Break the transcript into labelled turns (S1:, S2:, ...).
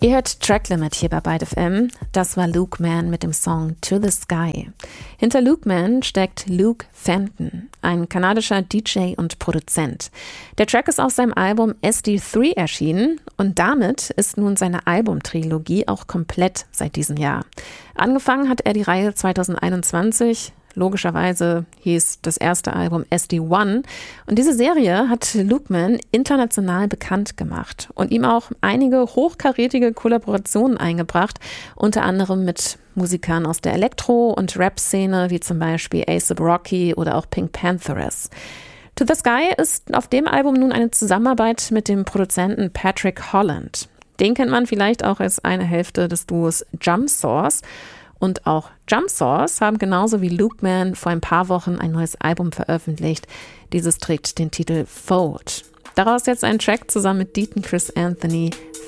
S1: Ihr hört Track Limit hier bei Byte FM. Das war Luke Mann mit dem Song To the Sky. Hinter Luke Mann steckt Luke Fenton, ein kanadischer DJ und Produzent. Der Track ist auf seinem Album SD3 erschienen und damit ist nun seine Albumtrilogie auch komplett seit diesem Jahr. Angefangen hat er die Reihe 2021. Logischerweise hieß das erste Album SD1 und diese Serie hat Luke Mann international bekannt gemacht und ihm auch einige hochkarätige Kollaborationen eingebracht, unter anderem mit Musikern aus der Elektro- und Rap-Szene wie zum Beispiel A$AP Rocky oder auch Pink Pantheress. To the Sky ist auf dem Album nun eine Zusammenarbeit mit dem Produzenten Patrick Holland. Den kennt man vielleicht auch als eine Hälfte des Duos Jump Source. Und auch Jump Source haben genauso wie Luke Mann vor ein paar Wochen ein neues Album veröffentlicht. Dieses trägt den Titel Fold. Daraus jetzt ein Track zusammen mit Deaton Chris Anthony,